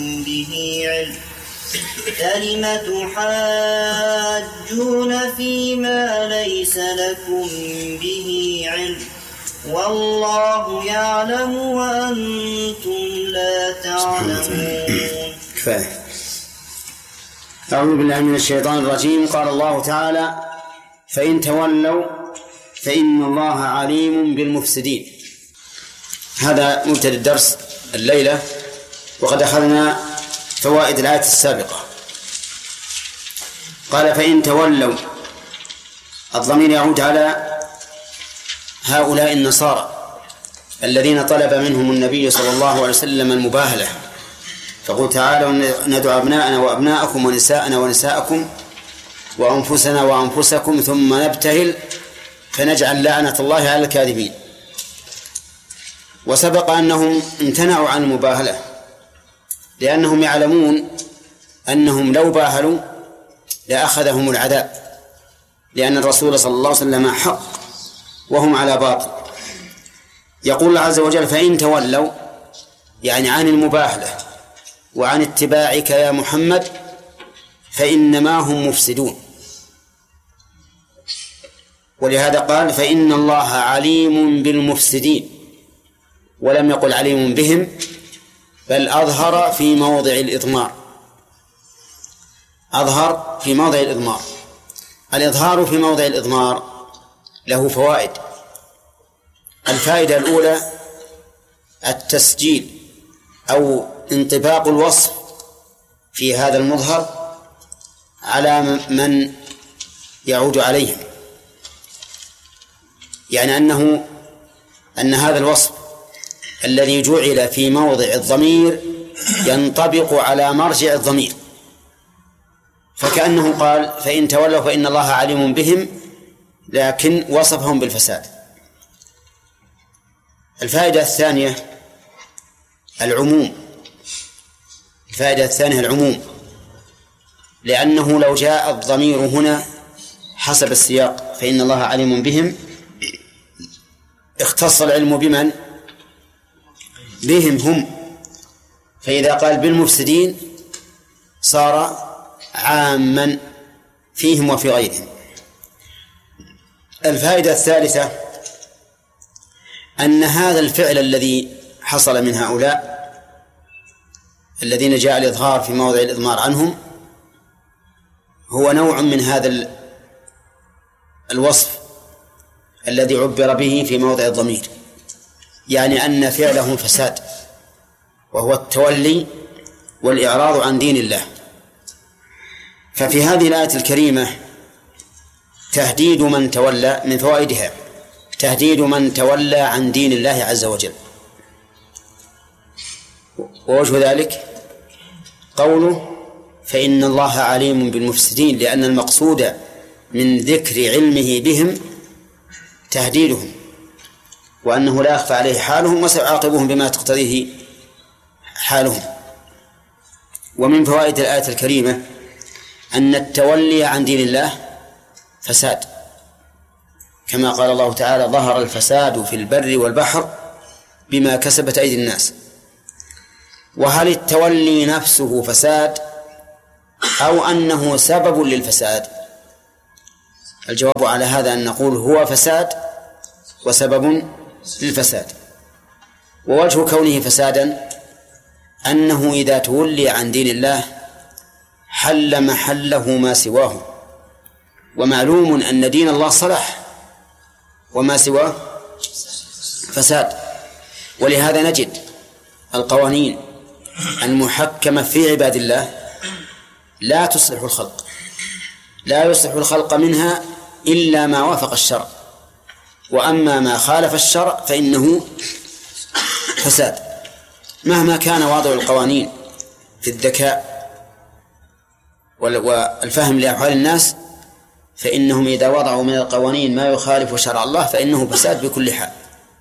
به علم لم تحاجون فيما ليس لكم به علم والله يعلم وأنتم لا تعلمون. كفاية. أعوذ بالله من الشيطان الرجيم. قال الله تعالى: فإن تولوا فإن الله عليم بالمفسدين. هذا مبتدأ الدرس الليلة، وقد أخذنا فوائد الآية السابقة. قال: فإن تولوا، الضمير يعود على هؤلاء النصارى الذين طلب منهم النبي صلى الله عليه وسلم المباهلة، فقل تعالوا ندعو أبناءنا وأبناءكم ونساءنا ونساءكم وأنفسنا وأنفسكم ثم نبتهل فنجعل لعنة الله على الكاذبين. وسبق أنهم امتنعوا عن المباهلة لأنهم يعلمون أنهم لو باهلوا لأخذهم العذاب، لأن الرسول صلى الله عليه وسلم حق وهم على باطل. يقول الله عز وجل: فإن تولوا، يعني عن المباهلة وعن اتباعك يا محمد، فإنما هم مفسدون. ولهذا قال: فإن الله عليم بالمفسدين، ولم يقل عليم بهم، بل أظهر في موضع الإضمار. أظهر في موضع الإضمار. الإظهار في موضع الإضمار له فوائد. الفائدة الأولى التسجيل أو انطباق الوصف في هذا المظهر على من يعود عليهم، يعني أن هذا الوصف الذي جعل في موضع الضمير ينطبق على مرجع الضمير، فكأنه قال: فإن تولوا فإن الله عليم بهم، لكن وصفهم بالفساد. الفائدة الثانية العموم. الفائدة الثانية العموم، لأنه لو جاء الضمير هنا حسب السياق فإن الله عليم بهم، اختص العلم بمن؟ بهم هم. فإذا قال بالمفسدين صار عاما فيهم وفي غيرهم. الفائدة الثالثة أن هذا الفعل الذي حصل من هؤلاء الذين جاء الإظهار في موضع الإضمار عنهم هو نوع من هذا الوصف الذي عبر به في موضع الضمير، يعني أن فعلهم فساد، وهو التولي والإعراض عن دين الله. ففي هذه الآية الكريمة تهديد من تولى، من فوائدها تهديد من تولى عن دين الله عز وجل. ووجه ذلك قوله: فإن الله عليم بالمفسدين، لأن المقصود من ذكر علمه بهم تهديدهم، وأنه لا يخفى عليه حالهم وسيعاقبهم بما تقتضيه حالهم. ومن فوائد الآية الكريمة أن التولي عن دين الله فساد، كما قال الله تعالى: ظهر الفساد في البر والبحر بما كسبت أيدي الناس. وهل التولي نفسه فساد أو أنه سبب للفساد؟ الجواب على هذا أن نقول هو فساد وسبب للفساد. ووجه كونه فسادا أنه إذا تولي عن دين الله حل محله ما سواه، ومعلوم أن دين الله صلاح وما سواه فساد. ولهذا نجد القوانين المحكمة في عباد الله لا تصلح الخلق، لا يصلح الخلق منها إلا ما وافق الشرع، وأما ما خالف الشرع فإنه فساد. مهما كان واضع القوانين في الذكاء والفهم لأحوال الناس، فإنهم إذا وضعوا من القوانين ما يخالف شرع الله فإنه فساد بكل حال.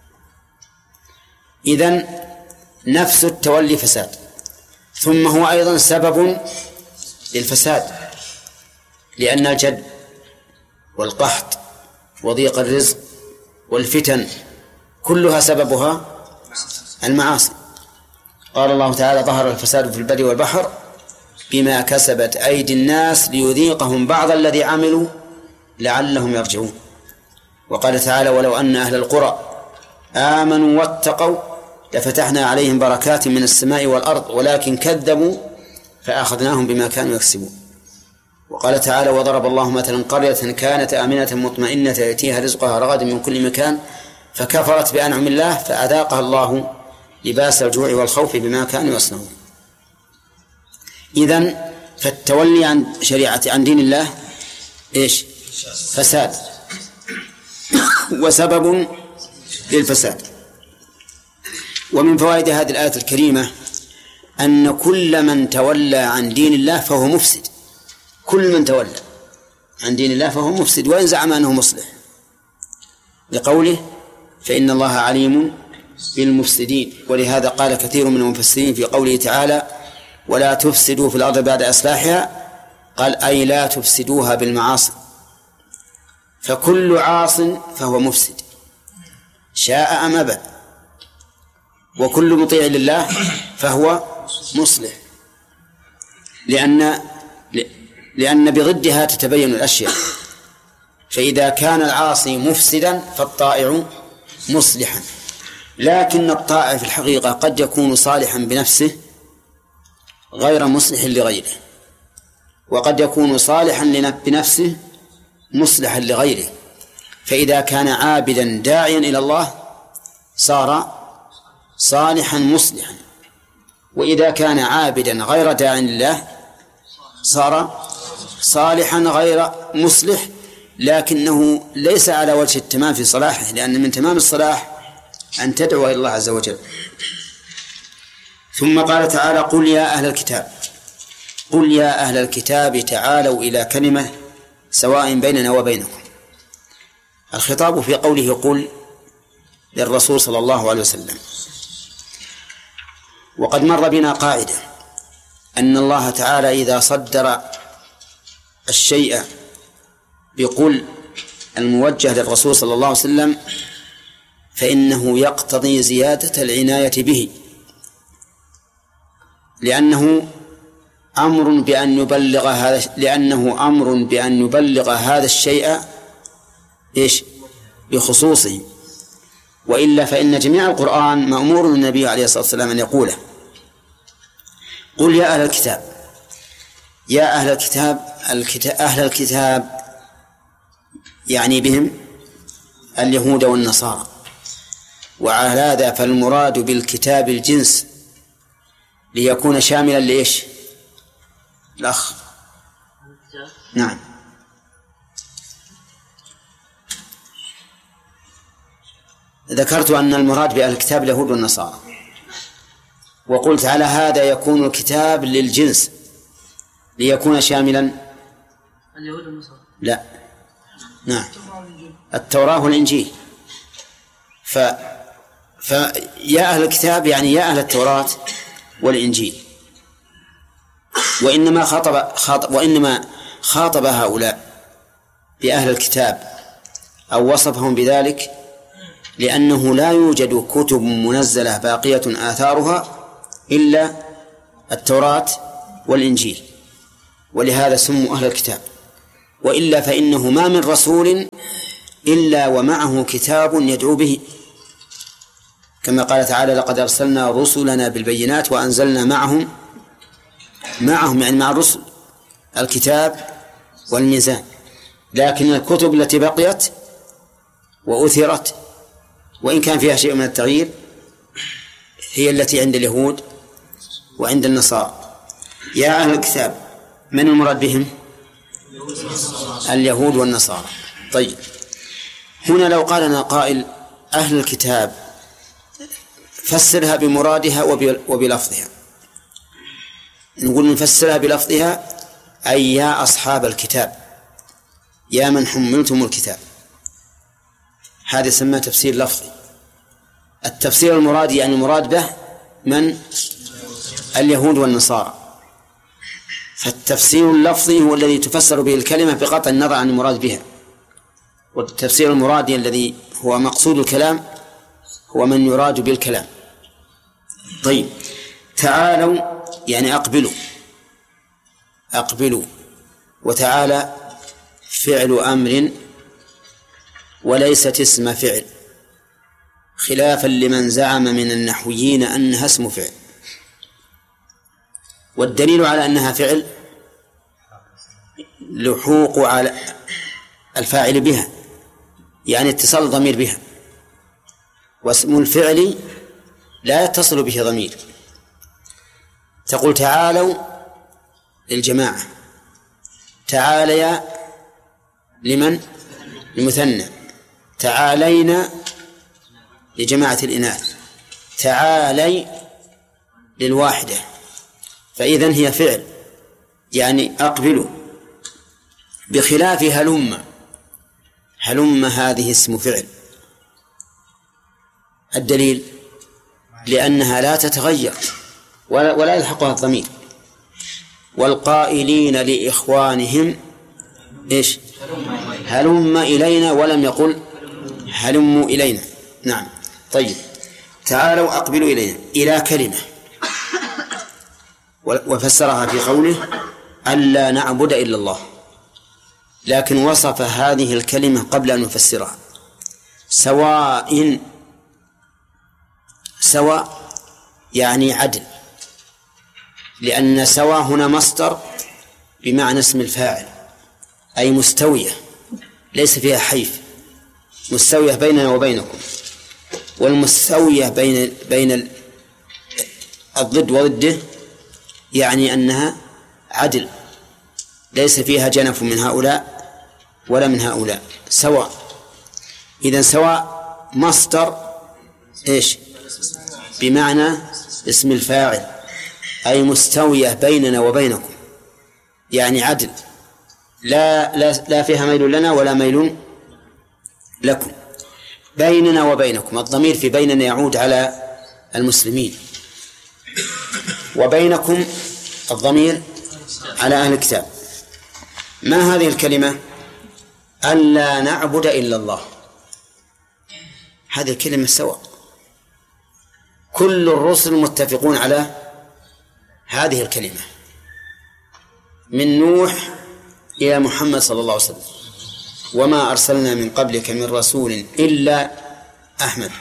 إذن نفس التولي فساد، ثم هو أيضا سبب للفساد، لأن الجد والقحط وضيق الرزق والفتن كلها سببها المعاصي. قال الله تعالى: ظهر الفساد في البر والبحر بما كسبت أيدي الناس ليذيقهم بعض الذي عملوا لعلهم يرجعون. وقال تعالى: ولو أن أهل القرى آمنوا واتقوا لفتحنا عليهم بركات من السماء والأرض ولكن كذبوا فأخذناهم بما كانوا يكسبون. وقال تعالى: وضرب الله مثلا قرية كانت آمنة مطمئنة يأتيها رزقها رغدا من كل مكان فكفرت بأنعم الله فأذاقها الله لباس الجوع والخوف بما كانوا يصنعون. إذن فالتولي عن شريعة عن دين الله إيش؟ فساد وسبب للفساد. ومن فوائد هذه الآية الكريمة أن كل من تولى عن دين الله فهو مفسد. كل من تولى عن دين الله فهو مفسد وإن زعم أنه مصلح، لقوله: فإن الله عليم بالمفسدين. ولهذا قال كثير من المفسرين في قوله تعالى: ولا تفسدوا في الأرض بعد إصلاحها، قال: أي لا تفسدوها بالمعاصي. فكل عاص فهو مفسد شاء أم أبى، وكل مطيع لله فهو مصلح، لأن بضدها تتبين الأشياء. فإذا كان العاصي مفسدا فالطائع مصلحا، لكن الطائع في الحقيقة قد يكون صالحا بنفسه غير مصلح لغيره، وقد يكون صالحا بنفسه مصلحا لغيره. فإذا كان عابدا داعيا إلى الله صار صالحا مصلحا، وإذا كان عابدا غير داع لله صار صالحا غير مصلح، لكنه ليس على وجه التمام في صلاحه، لأن من تمام الصلاح أن تدعو إلى الله عز وجل. ثم قال تعالى: قل يا أهل الكتاب، قل يا أهل الكتاب تعالوا إلى كلمة سواء بيننا وبينكم. الخطاب في قوله قل للرسول صلى الله عليه وسلم. وقد مر بنا قاعدة أن الله تعالى إذا صدر الشيء بقل الموجه للرسول صلى الله عليه وسلم فإنه يقتضي زيادة العناية به، لأنه أمر بأن يبلغ هذا الشيء إيش؟ بخصوصه، وإلا فإن جميع القرآن مأمور النبي عليه الصلاة والسلام أن يقوله. قل يا أهل الكتاب، يا أهل الكتاب، أهل الكتاب يعني بهم اليهود والنصارى، وعلى هذا فالمراد بالكتاب الجنس ليكون شاملا لإيش؟ الأخ نعم. ذكرت أن المراد بأهل الكتاب اليهود والنصارى، وقلت على هذا يكون الكتاب للجنس ليكون شاملا اليهود والنصارى. لا، نعم، التوراة والإنجيل. فيا أهل الكتاب يعني يا أهل التوراة والإنجيل. وإنما خاطب هؤلاء بأهل الكتاب أو وصفهم بذلك لأنه لا يوجد كتب منزلة باقية آثارها إلا التوراة والإنجيل، ولهذا سموا أهل الكتاب. وإلا فإنه ما من رسول إلا ومعه كتاب يدعو به، كما قال تعالى: لقد أرسلنا رسلنا بالبينات وأنزلنا معهم يعني مع الرسل الكتاب والميزان. لكن الكتب التي بقيت وأثرت وإن كان فيها شيء من التغيير هي التي عند اليهود وعند النصارى. يا أهل الكتاب، من المراد بهم؟ اليهود والنصارى. طيب، هنا لو قال لنا قائل أهل الكتاب فسرها بمرادها وبلفظها، نقول نفسرها بلفظها أي يا أصحاب الكتاب، يا من حملتم الكتاب. هذا يسمى تفسير لفظي. التفسير المرادي يعني المراد به من؟ اليهود والنصارى. فالتفسير اللفظي هو الذي تفسر به الكلمة بقطع النظر عن المراد بها، والتفسير المرادي الذي هو مقصود الكلام هو من يراد بالكلام. طيب، تعالوا يعني أقبلوا، وتعالى فعل أمر وليست اسم فعل، خلافا لمن زعم من النحويين أنها اسم فعل. والدليل على أنها فعل لحوق على الفاعل بها، يعني اتصال الضمير بها، واسم الفعل لا يتصل به ضمير. تقول تعالوا للجماعة، تعاليا لمن؟ للمثنى، تعالينا لجماعة الإناث، تعالي للواحدة، فإذن هي فعل يعني أقبلوا. بخلاف هلم هذه اسم فعل. الدليل لأنها لا تتغير ولا يلحقها الضمير. والقائلين لإخوانهم إيش؟ هلم إلينا، ولم يقل هلموا إلينا. نعم. طيب، تعالوا أقبلوا إلينا إلى كلمة، وفسرها في قوله ألا نعبد إلا الله، لكن وصف هذه الكلمة قبل أن نفسرها. سواء يعني عدل، لأن سواء هنا مصدر بمعنى اسم الفاعل، أي مستوية ليس فيها حيف، مستوية بيننا وبينكم. والمستوية بين الضد وضده يعني أنها عدل، ليس فيها جنف من هؤلاء ولا من هؤلاء، سواء. إذن سواء مصدر إيش؟ بمعنى اسم الفاعل، أي مستوية بيننا وبينكم، يعني عدل، لا فيها ميل لنا ولا ميل لكم. بيننا وبينكم، الضمير في بيننا يعود على المسلمين، وبينكم الضمير على أهل الكتاب. ما هذه الكلمة؟ ألا نعبد إلا الله. هذه الكلمة سواء، كل الرسل متفقون على هذه الكلمة، من نوح إلى محمد صلى الله عليه وسلم. وما أرسلنا من قبلك من رسول إلا أحمد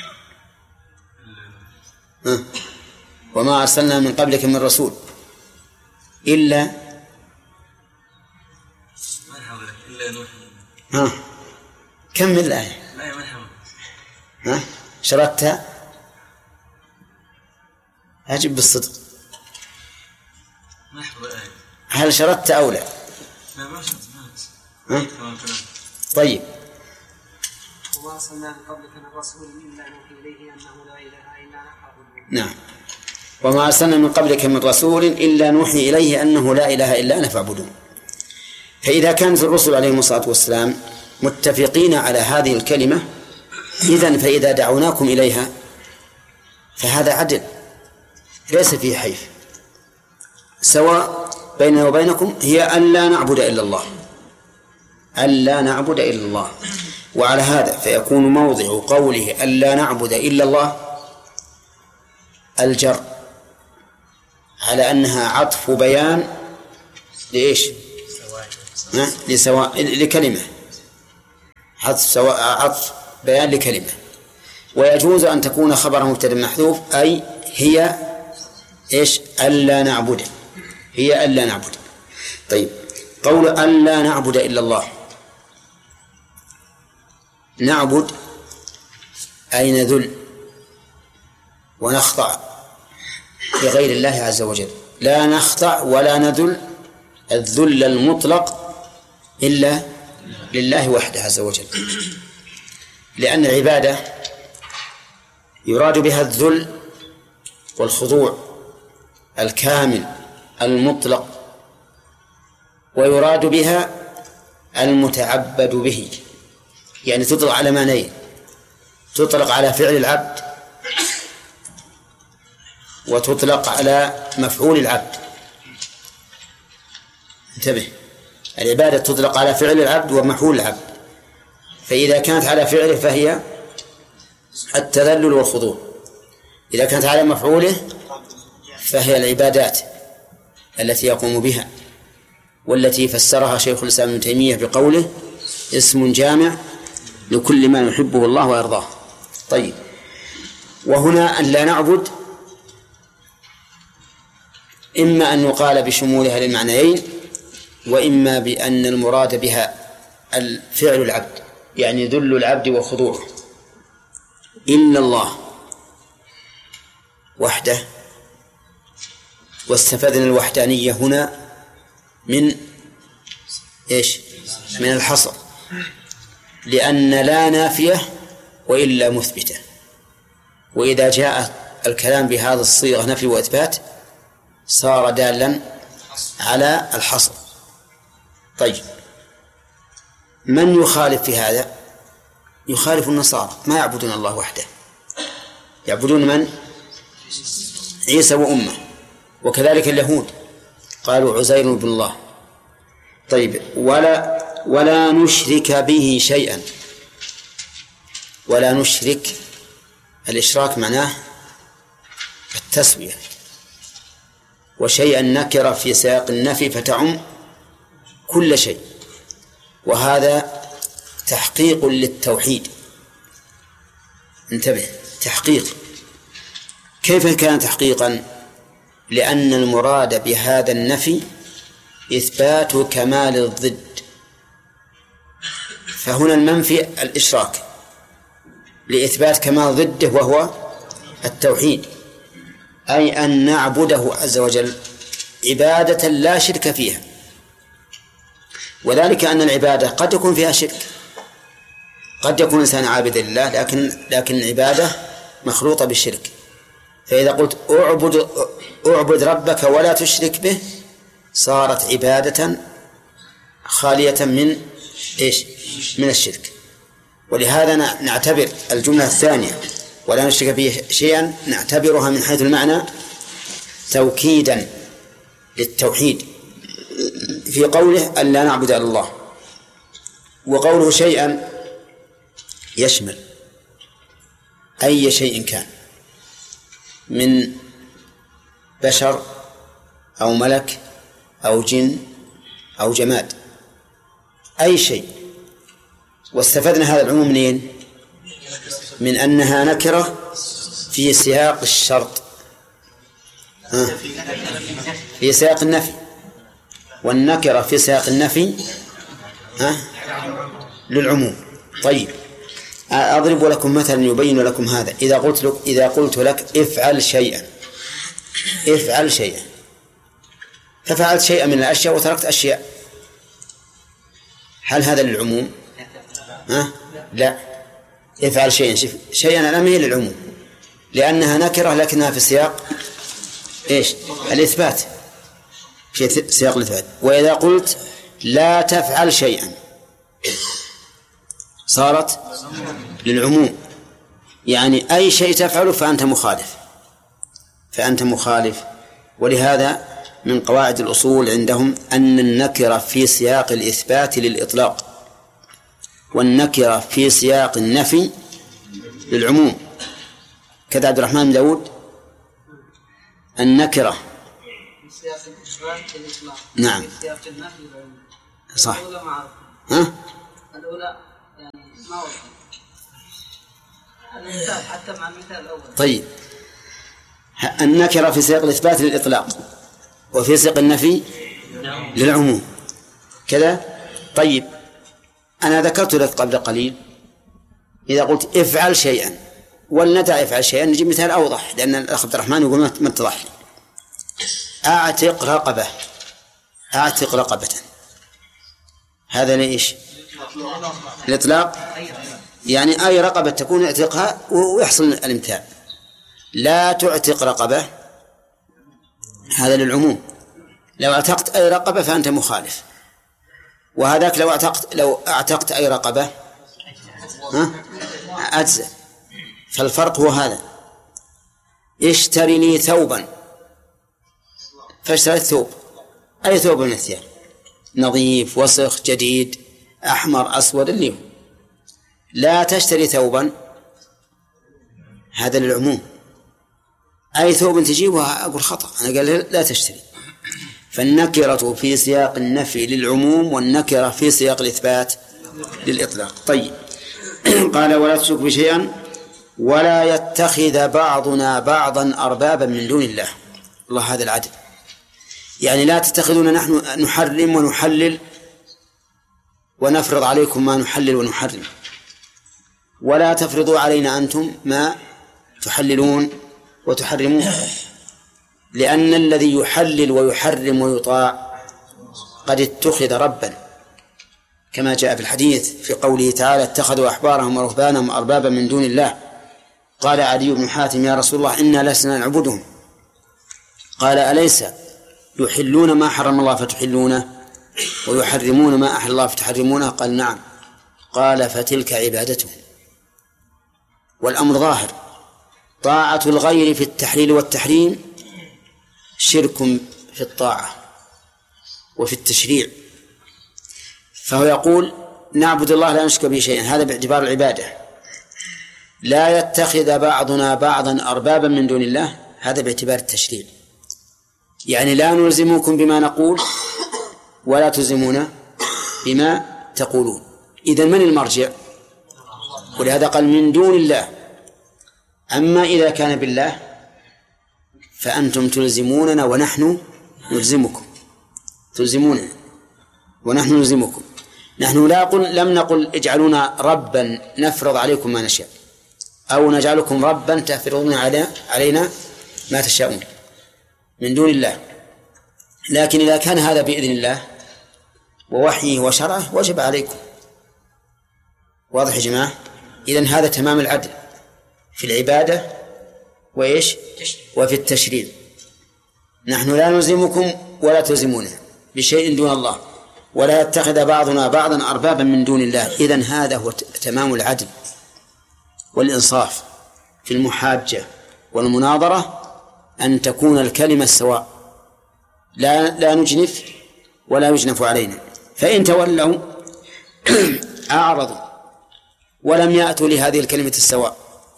وما أرسلنا من قبلك من رسول إلا نوح. كمل الآية. شردت أجب بالصدق، هل شردت أو لا؟ طيب. وما أرسلنا من قبلك من رسول إلا نوحي إليه أنه لا إله إلا أنا فاعبدون. نعم. وما أرسلنا من قبلك من رسول إلا نوحي إليه أنه لا إله إلا أنا فاعبدون. فإذا كانت الرسل عليهم الصلاة والسلام متفقين على هذه الكلمة، إذن فإذا دعوناكم إليها فهذا عدل ليس فيه حيف. سواء بيننا وبينكم هي ألا نعبد إلا الله، ألا نعبد إلا الله. وعلى هذا فيكون موضع قوله ألا نعبد إلا الله الجر، على أنها عطف بيان لإيش؟ لكلمة، عطف بيان لكلمة. ويجوز أن تكون خبر مبتدأ محذوف، أي هي إيش؟ ألا نعبد، هي ألا نعبد. طيب، قول ألا نعبد إلا الله، نعبد أي نذل ونخضع لغير الله عز وجل، لا نخضع ولا نذل الذل المطلق إلا لله وحده عز وجل، لأن العبادة يراد بها الذل والخضوع الكامل المطلق، ويراد بها المتعبد به، يعني تطلق على معنيين، تطلق على فعل العبد وتطلق على مفعول العبد. انتبه، العبادة تطلق على فعل العبد ومفعول العبد، فإذا كانت على فعله فهي التذلل والخضوع، إذا كانت على مفعوله فهي العبادات التي يقوم بها، والتي فسرها شيخ الإسلام ابن تيمية بقوله اسم جامع لكل ما يحبه الله ويرضاه. طيب، وهنا أن لا نعبد إما أن يقال بشمولها للمعنيين، وإما بأن المراد بها الفعل العبد، يعني ذل العبد وخضوعه. إلا الله وحده، واستفدنا الوحدانية هنا من إيش؟ من الحصر، لأن لا نافية وإلا مثبتة، وإذا جاء الكلام بهذا الصيغة نفي وإثبات صار دالا على الحصر. طيب، من يخالف في هذا؟ يخالف النصارى، ما يعبدون الله وحده، يعبدون من؟ عيسى وأمه، وكذلك اليهود قالوا عزير بن الله. طيب، ولا نشرك به شيئا. ولا نشرك، الإشراك معناه التسوية، وشيئا نكر في سياق النفي فتعم كل شيء، وهذا تحقيق للتوحيد. انتبه، تحقيق. كيف كان تحقيقا؟ لأن المراد بهذا النفي إثبات كمال الضد، فهنا المنفي الإشراك لإثبات كمال ضده وهو التوحيد، أي أن نعبده عز وجل عبادة لا شرك فيها. وذلك أن العبادة قد يكون فيها شرك، قد يكون الإنسان عابدا لله لكن العبادة مخلوطة بالشرك. فإذا قلت أعبد ربك ولا تشرك به صارت عبادة خالية من إيش؟ من الشرك. ولهذا نعتبر الجملة الثانية ولا نشرك به شيئا نعتبرها من حيث المعنى توكيدا للتوحيد في قوله أن لا نعبد إلا الله. وقوله شيئا يشمل أي شيء كان من بشر أو ملك أو جن أو جماد، أي شيء. واستفدنا هذا العموم منين؟ من أنها نكرة في سياق الشرط، في سياق النفي، والنكرة في سياق النفي للعموم. طيب، أضرب لكم مثلا يبين لكم هذا. إذا قلت لك افعل شيئا، افعل شيئا، ففعلت شيئا من الأشياء وتركت أشياء، هل هذا للعموم؟ لا، افعل شيئا الآن هي للعموم لأنها نكرة لكنها في سياق إيش؟ الإثبات، في سياق الإثبات. وإذا قلت لا تفعل شيئا صارت للعموم، يعني أي شيء تفعله فأنت مخالف. ولهذا من قواعد الأصول عندهم أن النكرة في سياق الإثبات للإطلاق، والنكرة في سياق النفي للعموم. كذا عبد الرحمن بن داود النكرة في سياق الإثبات للإطلاق، نعم، في سياق النفي للعموم. صح. الأولى معروفة، الأولى يعني ما وضع المثال حتى مع المثال الأول. طيب، النكرة في سياق الإثبات للإطلاق وفي سياق النفي للعموم كذا. طيب، أنا ذكرت لك قبل قليل إذا قلت افعل شيئا ولندع افعل شيئا نجيب مثال أوضح، لأن الأخ عبد الرحمن يقول ما اتضح لي. أعتق رقبة، أعتق رقبة، هذا ليش؟ الإطلاق، يعني أي رقبة تكون اعتقها ويحصل الامتثال. لا تعتق رقبة هذا للعموم، لو اعتقت أي رقبة فأنت مخالف. وهذاك لو اعتقت أي رقبة أجزأ. فالفرق هو هذا. اشتري لي ثوبا، فاشتريت ثوب، أي ثوب من الثياب، نظيف وسخ جديد أحمر أسود اللي هو. لا تشتري ثوبا هذا للعموم، أي ثوب تجيبها أقول خطأ، أنا قال لا تشتري. فالنكرة في سياق النفي للعموم، والنكرة في سياق الإثبات للإطلاق. طيب قال ولا تشرك بشيئا ولا يتخذ بعضنا بعضا أربابا من دون الله. الله هذا العدل، يعني لا تتخذون نحن نحرم ونحلل ونفرض عليكم ما نحلل ونحرم، ولا تفرضوا علينا أنتم ما تحللون وتحرمون، لأن الذي يحلل ويحرم ويطاع قد اتخذ ربا، كما جاء في الحديث في قوله تعالى اتخذوا أحبارهم ورهبانهم أربابا من دون الله. قال عدي بن حاتم يا رسول الله إنا لسنا نعبدهم. قال أليس يحلون ما حرم الله فتحلونه ويحرمون ما أحل الله فتحرمونه؟ قال نعم. قال فتلك عبادتهم. والأمر ظاهر، طاعة الغير في التحليل والتحريم شرك في الطاعة وفي التشريع. فهو يقول نعبد الله لا نشرك به شيئا، هذا باعتبار العبادة. لا يتخذ بعضنا بعضا أربابا من دون الله، هذا باعتبار التشريع، يعني لا نلزمكم بما نقول ولا تلزمونا بما تقولون. إذن من المرجع؟ ولهذا قال من دون الله. أما إذا كان بالله فأنتم تلزموننا ونحن نلزمكم، تلزموننا ونحن نلزمكم. نحن لم نقل اجعلونا ربا نفرض عليكم ما نشاء، أو نجعلكم ربا تفرضون علينا ما تشاءون من دون الله. لكن إذا كان هذا بإذن الله ووحيه وشرعه وجب عليكم. واضح يا جماعة؟ إذن هذا تمام العدل في العبادة وإيش؟ وفي التشريع. نحن لا نلزمكم ولا تلزمونا بشيء دون الله، ولا يتخذ بعضنا بعضا أربابا من دون الله. إذن هذا هو تمام العدل والإنصاف في المحاجة والمناظرة، أن تكون الكلمة سواء، لا نجنف ولا يجنف علينا. فإن تولوا أعرضوا ولم يأتوا لهذه الكلمة السواء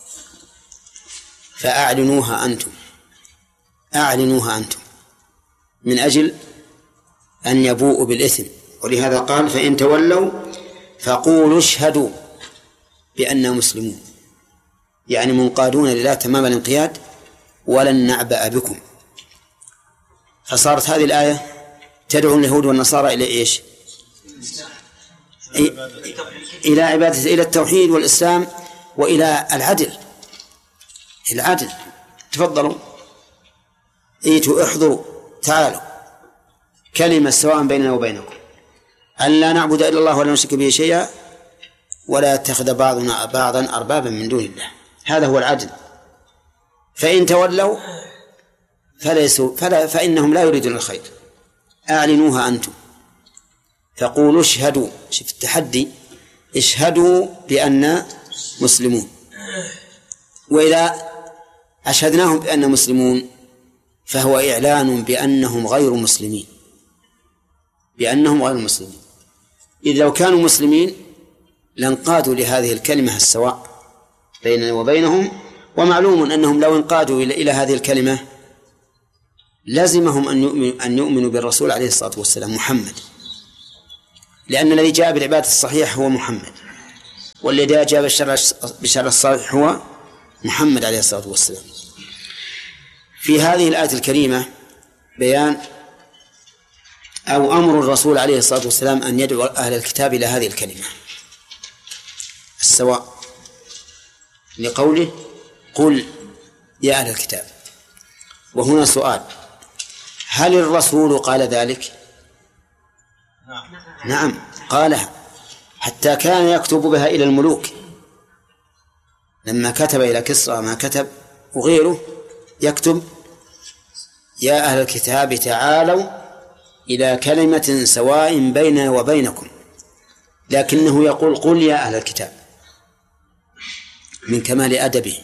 فأعلنوها أنتم، أعلنوها أنتم من أجل أن يبوءوا بالإثم. ولهذا قال فإن تولوا فقولوا اشهدوا بأننا مسلمون، يعني منقادون لله تمام الانقياد ولن نعبأ بكم. فصارت هذه الآية تدعو اليهود والنصارى إلى إيش؟ إلى عبادة، إلى التوحيد والإسلام وإلى العدل. العدل، تفضلوا ايتوا احضروا تعالوا، كلمة سواء بيننا وبينكم أن لا نعبد إلا الله ولا نشرك به شيئا ولا يتخذ بعضنا بعضا أربابا من دون الله. هذا هو العدل. فإن تولوا فإنهم لا يريدون الخير. أعلنوها أنتم فقولوا اشهدوا، شوف التحدي، اشهدوا بأننا مسلمون. وإذا أشهدناهم بأننا مسلمون فهو إعلان بأنهم غير مسلمين، بأنهم غير مسلمين. إذ لو كانوا مسلمين لانقادوا لهذه الكلمة السواء بيننا وبينهم. ومعلوم أنهم لو انقادوا إلى هذه الكلمة لازمهم أن يؤمنوا بالرسول عليه الصلاة والسلام محمد، لأن الذي جاء بالعبادة الصحيح هو محمد، والذي جاء بالشرع الصحيح هو محمد عليه الصلاة والسلام. في هذه الآية الكريمة بيان أو أمر الرسول عليه الصلاة والسلام أن يدعو أهل الكتاب إلى هذه الكلمة السواء، لقوله قل يا أهل الكتاب. وهنا سؤال، هل الرسول قال ذلك؟ نعم قالها، حتى كان يكتب بها إلى الملوك. لما كتب إلى كسرى ما كتب وغيره يكتب يا أهل الكتاب تعالوا إلى كلمة سواء بيننا وبينكم، لكنه يقول قل يا أهل الكتاب من كمال أدبه.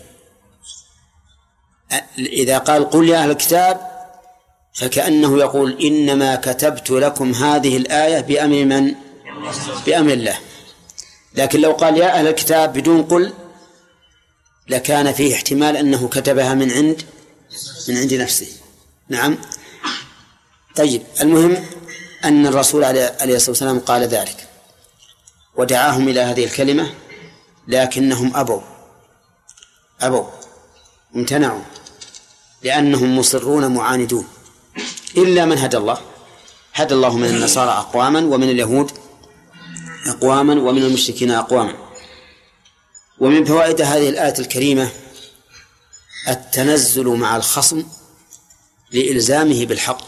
إذا قال قل يا أهل الكتاب فكأنه يقول إنما كتبت لكم هذه الآية بأمر من؟ بأمر الله. لكن لو قال يا أهل الكتاب بدون قل لكان فيه احتمال أنه كتبها من عند من عند نفسه. نعم. طيب، المهم أن الرسول عليه الصلاة والسلام قال ذلك ودعاهم إلى هذه الكلمة، لكنهم أبوا امتنعوا، لأنهم مصرون معاندون، إلا من هدى الله من النصارى أقواما، ومن اليهود أقواما، ومن المشركين أقواما. ومن فوائد هذه الآية الكريمة التنزل مع الخصم لإلزامه بالحق.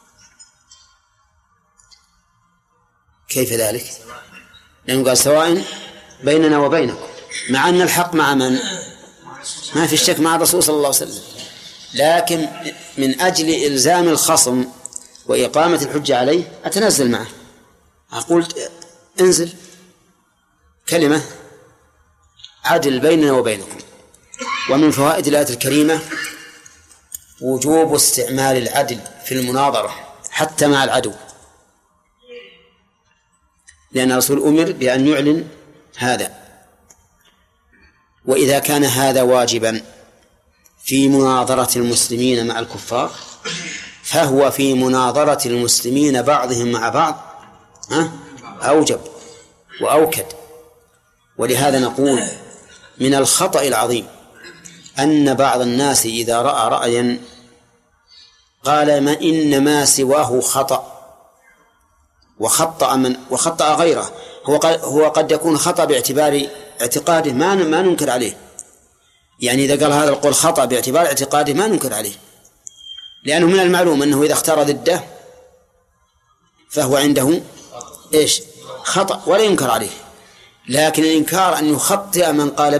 كيف ذلك؟ لأنه قال سواء بيننا وبينكم، مع أن الحق مع من؟ ما في الشك مع الرسول صلى الله عليه وسلم، لكن من أجل إلزام الخصم وإقامة الحجة عليه أتنزل معه، أقول انزل كلمة عدل بيننا وبينكم. ومن فوائد الآية الكريمة وجوب استعمال العدل في المناظرة حتى مع العدو، لأن الرسول أمر بأن يعلن هذا. وإذا كان هذا واجبا في مناظرة المسلمين مع الكفار، فهو في مناظرة المسلمين بعضهم مع بعض أوجب وأوكد. ولهذا نقول من الخطأ العظيم أن بعض الناس إذا رأى رأيا قال ما إنما سواه خطأ وخطأ غيره. هو قد يكون خطأ باعتبار اعتقاده ما ننكر عليه، يعني إذا قال هذا القول خطأ باعتبار اعتقاده ما ننكر عليه، لأنه من المعلوم أنه إذا اختار ضده فهو عنده إيش؟ خطأ ولا ينكر عليه. لكن الإنكار أن يخطئ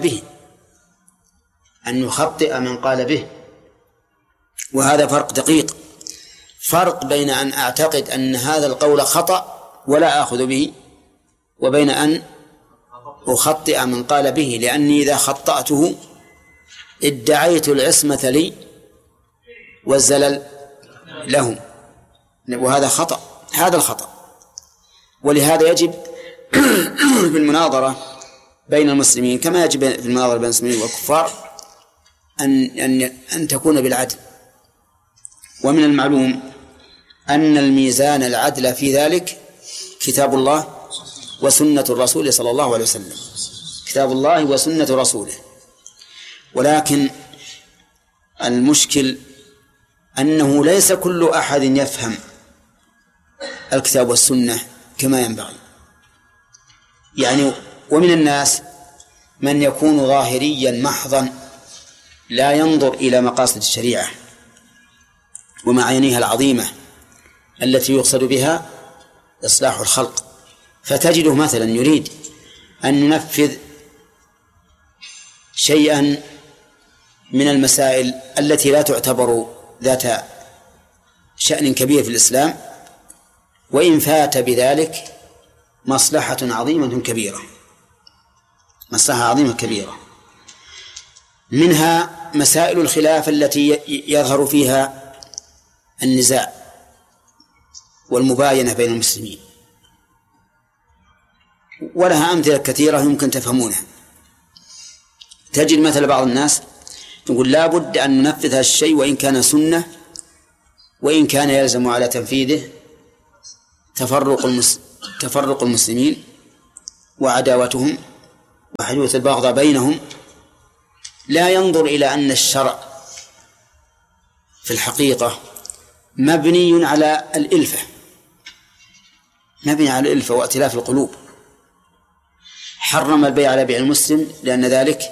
من قال به، وهذا فرق دقيق، فرق بين أن أعتقد أن هذا القول خطأ ولا آخذ به، وبين أن أخطئ من قال به، لأني إذا خطأته ادعيت العصمة لي والزلل لهم، وهذا خطأ، هذا الخطأ. ولهذا يجب في المناظرة بين المسلمين كما يجب في المناظرة بين المسلمين والكفار أن تكون بالعدل. ومن المعلوم أن الميزان العدل في ذلك كتاب الله وسنة الرسول صلى الله عليه وسلم، كتاب الله وسنة رسوله. ولكن المشكل أنه ليس كل أحد يفهم الكتاب والسنة كما ينبغي، يعني ومن الناس من يكون ظاهريا محضا لا ينظر إلى مقاصد الشريعة ومعانيها العظيمة التي يقصد بها إصلاح الخلق، فتجده مثلا يريد أن ينفذ شيئا من المسائل التي لا تعتبر ذات شأن كبير في الإسلام، وإن فات بذلك مصلحة عظيمة كبيرة، مصلحة عظيمة كبيرة، منها مسائل الخلاف التي يظهر فيها النزاع والمباينة بين المسلمين، ولها أمثلة كثيرة يمكن تفهمونها. تجد مثل بعض الناس يقول لا بد أن ننفذ هذا الشيء وإن كان سنة، وإن كان يلزم على تنفيذه تفرق المسلمين وعداوتهم وحدوث البغضاء بينهم. لا ينظر إلى أن الشرع في الحقيقة مبني على الإلفة، مبني على الإلفة وائتلاف القلوب. حرم البيع على بيع المسلم لأن ذلك